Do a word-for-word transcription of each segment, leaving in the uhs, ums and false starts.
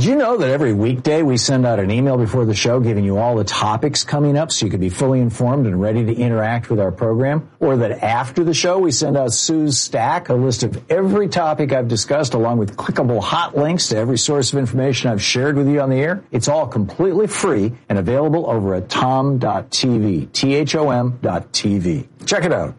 you know that every weekday we send out an email before the show giving you all the topics coming up so you can be fully informed and ready to interact with our program? Or that after the show we send out Sue's Stack, a list of every topic I've discussed along with clickable hot links to every source of information I've shared with you on the air? It's all completely free and available over at tom dot t v, T H O M dot T V. Check it out.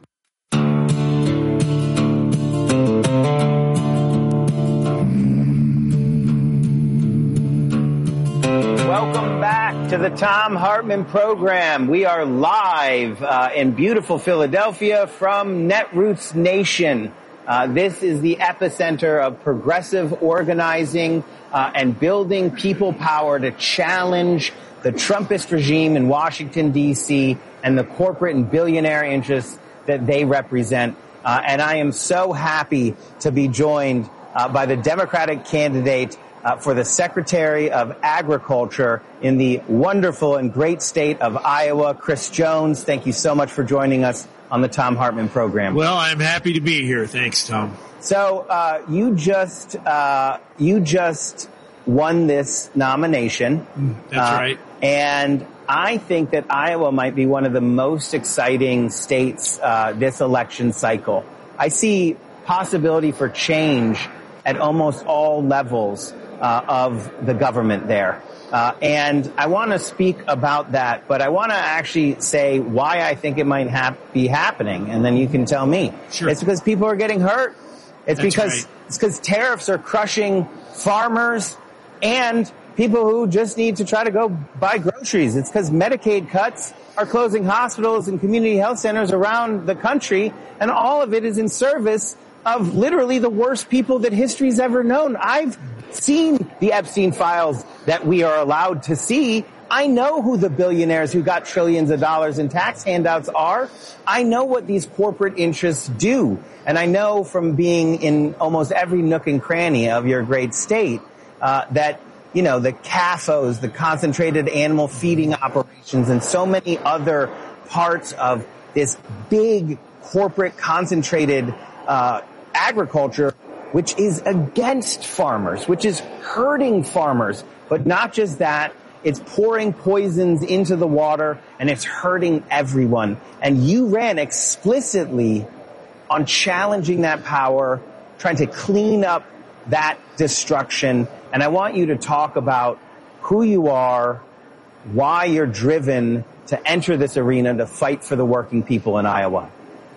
Welcome back to the Thom Hartmann program. We are live uh, in beautiful Philadelphia from Netroots Nation. Uh, this is the epicenter of progressive organizing uh, and building people power to challenge the Trumpist regime in Washington, D C, and the corporate and billionaire interests that they represent. Uh, and I am so happy to be joined uh, by the Democratic candidate Uh, for the Secretary of Agriculture in the wonderful and great state of Iowa, Chris Jones. Thank you so much for joining us on the Thom Hartmann program. Well, I'm happy to be here. Thanks, Tom. So uh, you just uh, you just won this nomination. That's uh, right. And I think that Iowa might be one of the most exciting states uh, this election cycle. I see possibility for change at almost all levels Uh, of the government there. Uh, and I want to speak about that, but I want to actually say why I think it might hap- be happening, and then you can tell me. Sure. It's because people are getting hurt. It's That's because right. It's because tariffs are crushing farmers and people who just need to try to go buy groceries. It's because Medicaid cuts are closing hospitals and community health centers around the country, and all of it is in service of literally the worst people that history's ever known. I've seen the Epstein files that we are allowed to see. I know who the billionaires who got trillions of dollars in tax handouts are. I know what these corporate interests do. And I know from being in almost every nook and cranny of your great state uh, that, you know, the C A F Os, the concentrated animal feeding operations, and so many other parts of this big corporate concentrated uh agriculture, which is against farmers, which is hurting farmers. But not just that, it's pouring poisons into the water and it's hurting everyone. And you ran explicitly on challenging that power, trying to clean up that destruction. And I want you to talk about who you are, why you're driven to enter this arena to fight for the working people in Iowa.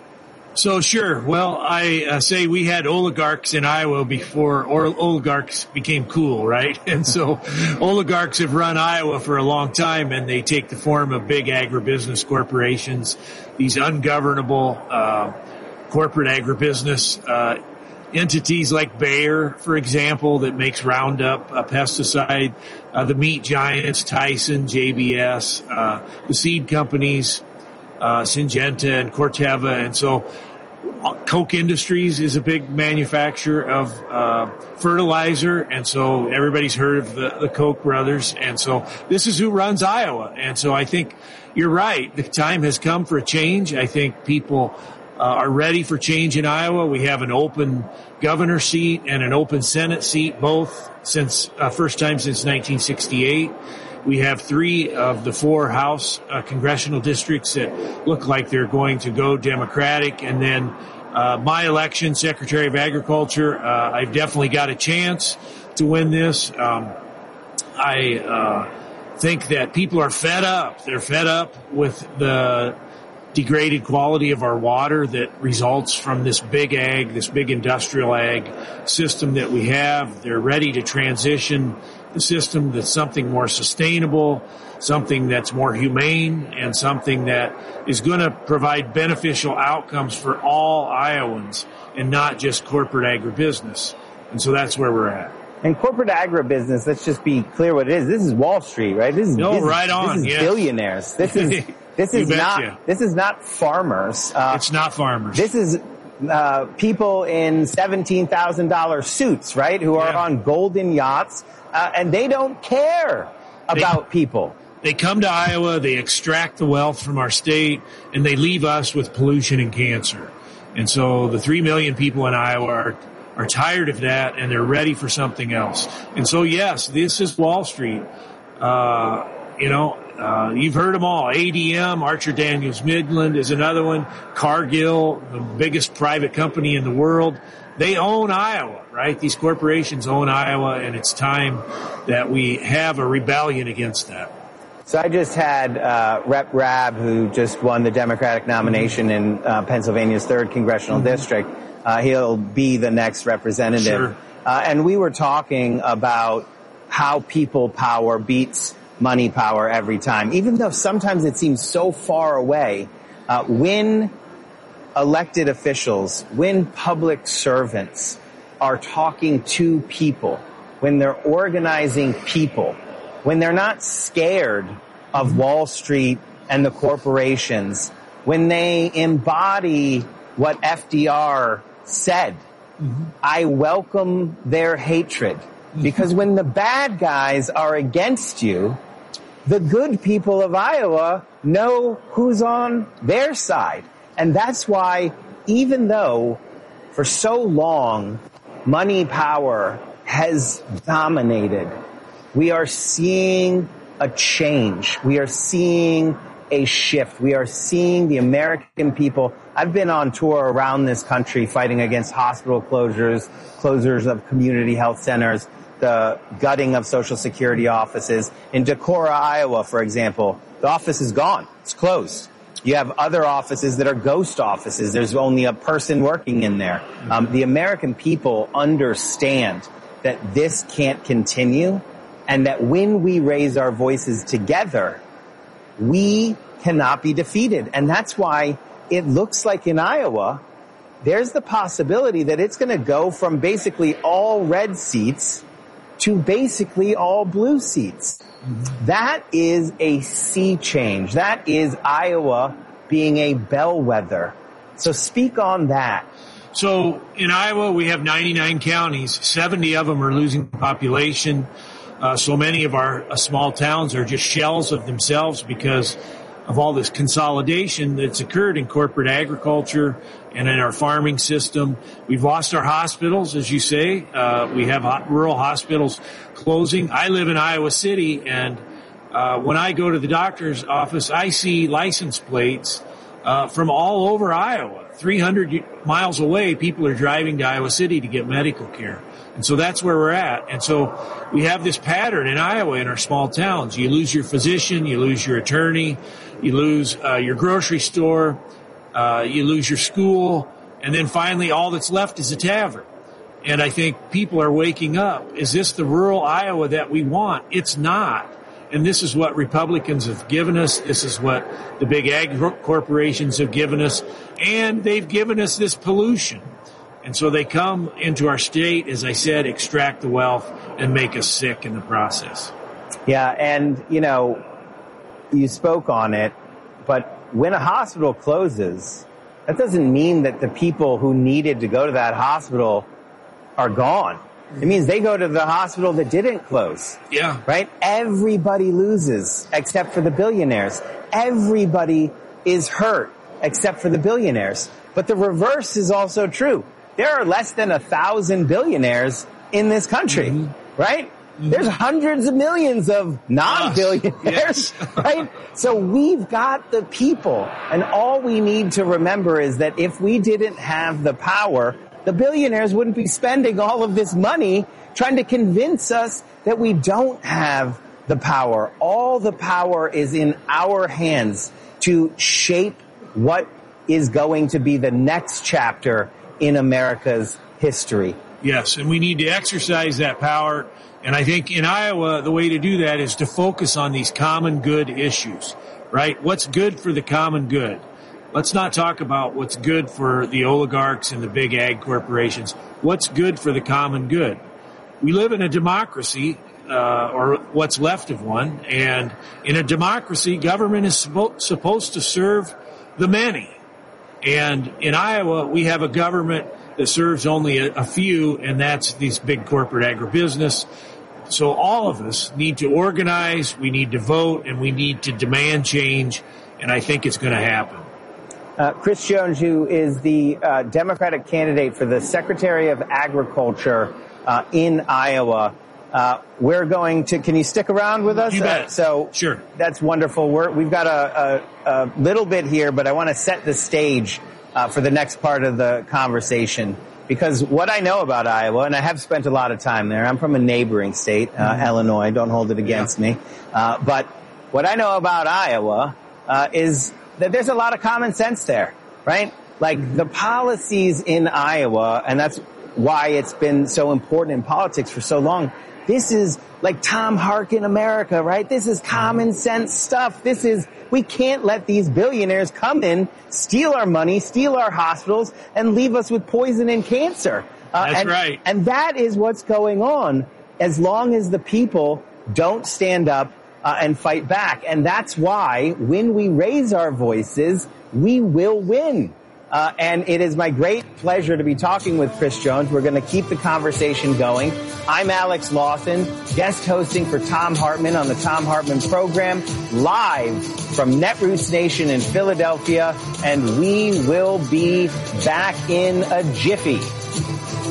So sure. Well, I uh, say we had oligarchs in Iowa before or oligarchs became cool, right? And so oligarchs have run Iowa for a long time, and they take the form of big agribusiness corporations, these ungovernable uh, corporate agribusiness uh, entities like Bayer, for example, that makes Roundup a pesticide, uh, the meat giants, Tyson, J B S, uh, the seed companies, Uh, Syngenta and Corteva. And so Koch Industries is a big manufacturer of uh, fertilizer. And so everybody's heard of the, the Koch brothers. And so this is who runs Iowa. And so I think you're right. The time has come for a change. I think people uh, are ready for change in Iowa. We have an open governor seat and an open Senate seat, both since uh, first time since nineteen sixty-eight. We have three of the four House uh, congressional districts that look like they're going to go Democratic. And then uh, my election, Secretary of Agriculture, uh, I've definitely got a chance to win this. Um, I uh, think that people are fed up. They're fed up with the degraded quality of our water that results from this big ag, this big industrial ag system that we have. They're ready to transition the system that's something more sustainable, something that's more humane, and something that is going to provide beneficial outcomes for all Iowans and not just corporate agribusiness. And so that's where we're at. And corporate agribusiness, let's just be clear what it is. This is Wall Street, right? This is no, this right is, on. This is yes. billionaires. This is this is not you. this is not farmers. Uh, it's not farmers. This is uh, people in seventeen thousand dollars suits, right? Who are yeah. on golden yachts. Uh, and they don't care about they, people. They come to Iowa, they extract the wealth from our state, and they leave us with pollution and cancer. And so the three million people in Iowa are are tired of that, and they're ready for something else. And so, yes, this is Wall Street. Uh, you know, uh, you've heard them all. A D M, Archer Daniels Midland is another one. Cargill, the biggest private company in the world. They own Iowa, right? These corporations own Iowa, and it's time that we have a rebellion against that. So I just had uh, Representative Rabb, who just won the Democratic nomination in uh, Pennsylvania's third congressional mm-hmm. district. Uh, he'll be the next representative. Sure. Uh, and we were talking about how people power beats money power every time, even though sometimes it seems so far away. Uh, when elected officials, when public servants are talking to people, when they're organizing people, when they're not scared of Wall Street and the corporations, when they embody what F D R said, mm-hmm. I welcome their hatred. Mm-hmm. Because when the bad guys are against you, the good people of Iowa know who's on their side. And that's why, even though for so long money power has dominated, we are seeing a change. We are seeing a shift. We are seeing the American people. I've been on tour around this country fighting against hospital closures, closures of community health centers, the gutting of Social Security offices. In Decorah, Iowa, for example, the office is gone. It's closed. You have other offices that are ghost offices. There's only a person working in there. Um, the American people understand that this can't continue, and that when we raise our voices together, we cannot be defeated. And that's why it looks like in Iowa, there's the possibility that it's going to go from basically all red seats to basically all blue seats. Mm-hmm. That is a sea change. That is Iowa being a bellwether. So speak on that. So in Iowa, we have ninety-nine counties. seventy of them are losing population. Uh, so many of our uh, small towns are just shells of themselves because of all this consolidation that's occurred in corporate agriculture and in our farming system. We've lost our hospitals, as you say. Uh, we have ho- rural hospitals closing. I live in Iowa City, and uh, when I go to the doctor's office, I see license plates uh, from all over Iowa. three hundred miles away, people are driving to Iowa City to get medical care. And so that's where we're at. And so we have this pattern in Iowa in our small towns. You lose your physician, you lose your attorney, you lose uh, your grocery store, uh, you lose your school, and then finally all that's left is a tavern. And I think people are waking up. Is this the rural Iowa that we want? It's not. And this is what Republicans have given us. This is what the big ag corporations have given us. And they've given us this pollution. And so they come into our state, as I said, extract the wealth and make us sick in the process. Yeah, and, you know, you spoke on it, but when a hospital closes, that doesn't mean that the people who needed to go to that hospital are gone. It means they go to the hospital that didn't close. Yeah. Right? Everybody loses except for the billionaires. Everybody is hurt except for the billionaires. But the reverse is also true. There are less than a thousand billionaires in this country, mm-hmm. right? Mm-hmm. There's hundreds of millions of non-billionaires, yes. right? So we've got the people, and all we need to remember is that if we didn't have the power, the billionaires wouldn't be spending all of this money trying to convince us that we don't have the power. All the power is in our hands to shape what is going to be the next chapter in America's history. Yes, and we need to exercise that power. And I think in Iowa, the way to do that is to focus on these common good issues, right? What's good for the common good? Let's not talk about what's good for the oligarchs and the big ag corporations. What's good for the common good? We live in a democracy, uh, or what's left of one. And in a democracy, government is suppo- supposed to serve the many. And in Iowa, we have a government that serves only a, a few, and that's these big corporate agribusiness. So all of us need to organize, we need to vote, and we need to demand change. And I think it's going to happen. Uh, Chris Jones, who is the uh, Democratic candidate for the Secretary of Agriculture uh, in Iowa. Uh, we're going to, can you stick around with us? You bet. Uh, so sure. That's wonderful. We're, we've got a, a, a little bit here, but I want to set the stage uh, for the next part of the conversation. Because what I know about Iowa, and I have spent a lot of time there, I'm from a neighboring state, uh, mm-hmm. Illinois, don't hold it against yeah. me. Uh, but what I know about Iowa uh, is that there's a lot of common sense there, right? Like mm-hmm. the policies in Iowa, and that's why it's been so important in politics for so long. This is like Tom Harkin America, right? This is common sense stuff. This is, we can't let these billionaires come in, steal our money, steal our hospitals, and leave us with poison and cancer. Uh, That's and, right. And that is what's going on as long as the people don't stand up uh, and fight back. And that's why when we raise our voices, we will win. Uh, and it is my great pleasure to be talking with Chris Jones. We're going to keep the conversation going. I'm Alex Lawson, guest hosting for Thom Hartmann on the Thom Hartmann program, live from Netroots Nation in Philadelphia. And we will be back in a jiffy.